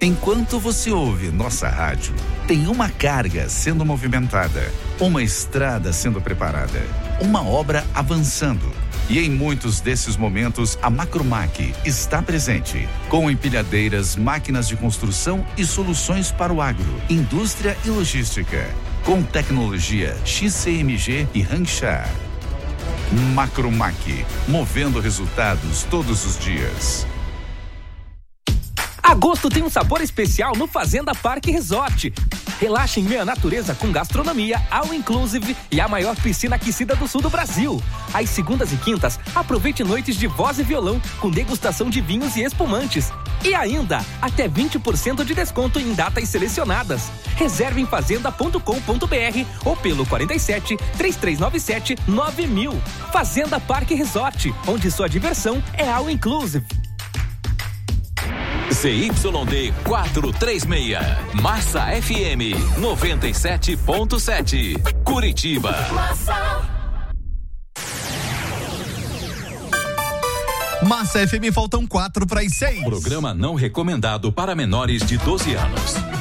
Enquanto você ouve nossa rádio, tem uma carga sendo movimentada, uma estrada sendo preparada, uma obra avançando. E em muitos desses momentos, a Macromac está presente, com empilhadeiras, máquinas de construção e soluções para o agro, indústria e logística, com tecnologia XCMG e Ranchar. Macromac, movendo resultados todos os dias. Agosto tem um sabor especial no Fazenda Parque Resort. Relaxe em meia natureza com gastronomia, all inclusive e a maior piscina aquecida do sul do Brasil. Às segundas e quintas, aproveite noites de voz e violão com degustação de vinhos e espumantes. E ainda, até 20% de desconto em datas selecionadas. Reserve em fazenda.com.br ou pelo 47 3397 9000. Fazenda Parque Resort, onde sua diversão é all inclusive. ZYD 436, Massa FM 97.7, Curitiba. Massa FM, faltam 4 para as 6. Programa não recomendado para menores de 12 anos.